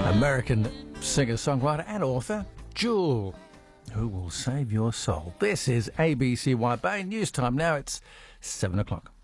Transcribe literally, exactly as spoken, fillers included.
American singer-songwriter and author, Jewel, who will save your soul. This is A B C White Bay News Time. Now it's seven o'clock.